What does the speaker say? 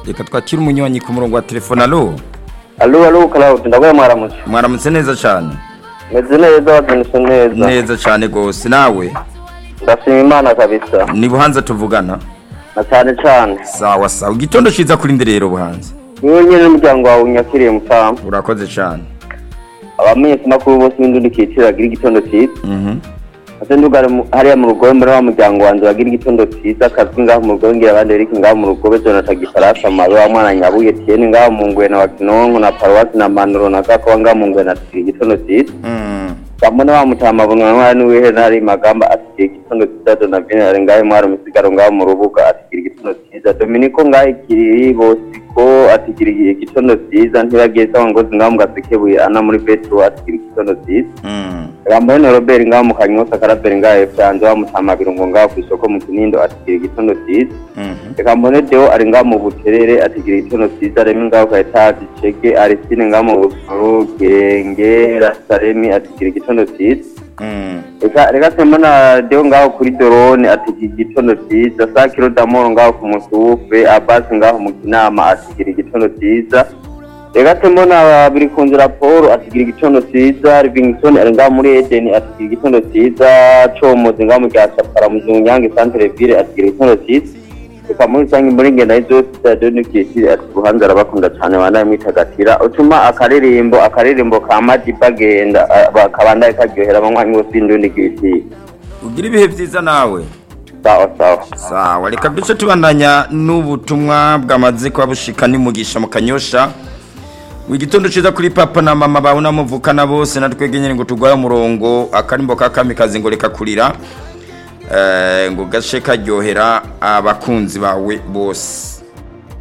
reka twakira umunywanyi ku murongo wa telefone. Alo Claude, ndagwaye mwaramutse. Mwaramutse neza cyane. Meze neza, wabyinise neza. Neza cyane gose nawe. Ndashima Imana kabisa. Ni Buhanza tuvugana. Na cyane. Sawa. Igitondo ciza kuri nderero Buhanza. Niwe nyene n'umuryango wawe unyakiriye mutamba. Urakoze cyane. Abamenyesha makuru bose n'indundi kicira gira igitondo ciza. Ate ndugara hariya mu rugo muri wa muryango wanje bagira igitondo ciza kazwi ngaho mu rugo ngira abandi Eric ngaho mu rugo bezo natagifarasa maro wa mwana nyabuye tiene ngaho mu ngwe na wakinongo na paruwasi na manuro na gako ngaho mu ngwe na igitondo ciza. Kamone wa mutama bunwa mwana wihe nari magamba ati igitondo ciza Donavine ari ngaho mwari musigaro ngaho mu rubuga ati igitondo ciza Dominico ngaho kiriri bosiko ati igitondo ciza ntibageza ngo ngaho mu gasekebuye ana muri Petro ati igitondo ciza. Ramone Robert ngaho mu Kanyosa Karabere ngaho Franzo wa mutama birungo ngaho ku isoko mu Kinindo ati igitondo ciza. Ramone Deo ari ngaho mu Buterere ati igitondo ciza Remi ngaho ka Etadi Cheke Aristine ngaho mu Busoro Genge Rasaremi ati igitondo ciza. Reka semana Deo ngaho kuri Dorone ati igitondo ciza Sakiro Damoro ngaho ku Musufe Abbas ngaho mu Kinama ati igitondo ciza. Reka semana biri kunzira Paul ati igitondo ciza Livingstone ari ngaho muri Eden ati igitondo ciza Comoze ngaho mu Gasapara mu Nyange Centre Ville ati igitondo ciza. Reka muri sangi muri ngenda izo Doni Kiti ati Buhanza arabakunda cyane bana mwitagatira utuma akaririmbo ka Madiba genda bakabanda karyohera abanywanyi bose indundi Kiti. Ugira ibihe byiza nawe. Sawa reka duce tubandanya n'ubutumwa bwamaze kwa bushika ni mugisha mu Kanyosha. Wigitondo ciza kuri papa na mama bawe namuvukana bose natwegenye ngo tugwaye umurongo akarimbo ka Kamikazi ngo reka kurira ngo gashe karyohera abakunzi bawe bose.